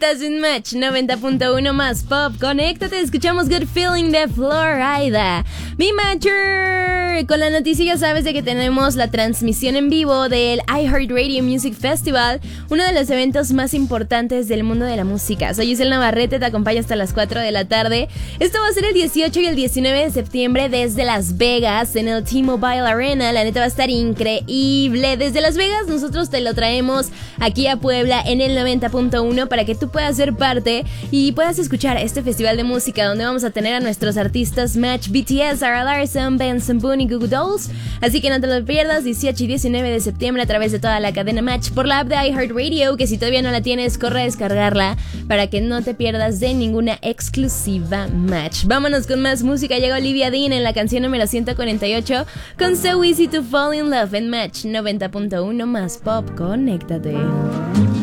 Estás en Match 90.1 más pop. Conéctate, escuchamos Good Feeling de Florida. Mi Matcher. Con la noticia ya sabes de que tenemos la transmisión en vivo del iHeartRadio Music Festival, uno de los eventos más importantes del mundo de la música. Soy Giselle Navarrete, te acompaño hasta las 4 de la tarde. Esto va a ser el 18 y el 19 de septiembre desde Las Vegas en el T-Mobile Arena. La neta va a estar increíble. Desde Las Vegas nosotros te lo traemos aquí a Puebla en el 90.1 para que tú puedas ser parte y puedas escuchar este festival de música donde vamos a tener a nuestros artistas Match, BTS, Zara Larsson, Benson Boone y Goo Goo Dolls. Así que no te lo pierdas, 18 y 19 de septiembre a través de toda la cadena Match por la app de iHeartRadio, que si todavía no la tienes, corre a descargarla para que no te pierdas de ninguna exclusiva Match. Vámonos con más música. Llega Olivia Dean en la canción número 148 con So Easy to Fall in Love en Match 90.1 más pop. Conéctate.